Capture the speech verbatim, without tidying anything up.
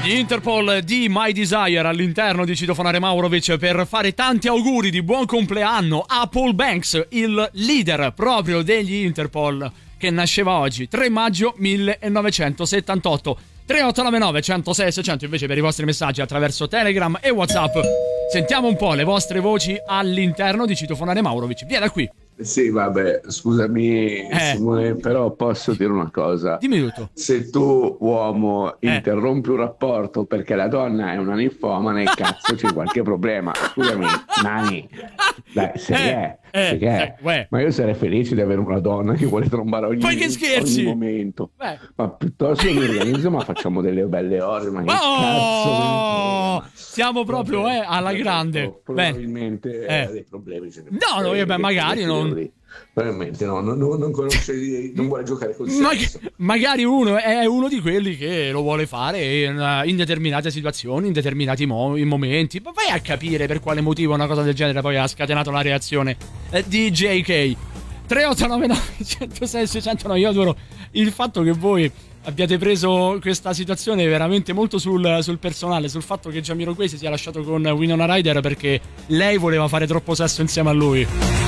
Gli Interpol di My Desire all'interno di Citofonare Maurovic per fare tanti auguri di buon compleanno a Paul Banks, il leader proprio degli Interpol, che nasceva oggi, tre maggio millenovecentosettantotto. tre otto nove nove uno zero sei sei zero zero invece per i vostri messaggi attraverso Telegram e WhatsApp. Sentiamo un po' le vostre voci all'interno di Citofonare Maurovic. Via da qui. Sì, vabbè, scusami eh. Simone, però posso dire una cosa. Dimmi tutto. Se tu, uomo, eh. interrompi un rapporto perché la donna è una ninfomane, cazzo c'è qualche problema. Scusami, Nani, dai, se eh. è, eh. se è. Eh. Ma io sarei felice di avere una donna che vuole trombare ogni, Poi che scherzi? ogni momento. Beh. Ma piuttosto mi organizzo, ma facciamo delle belle ore, ma che oh! cazzo. Siamo proprio vabbè, eh, alla vabbè, grande. Probabilmente eh. dei problemi ce ne No, no, vabbè, magari non. Probabilmente no, non, non conosce, non vuole giocare col Ma, sesso. Magari uno è uno di quelli che lo vuole fare in, in determinate situazioni, in determinati mo- in momenti. Ma vai a capire per quale motivo una cosa del genere poi ha scatenato la reazione eh, di J K. tre otto nove nove uno zero sei sei zero zero. No, io adoro il fatto che voi abbiate preso questa situazione veramente molto sul, sul personale, sul fatto che Jamiroquai si sia lasciato con Winona Ryder perché lei voleva fare troppo sesso insieme a lui.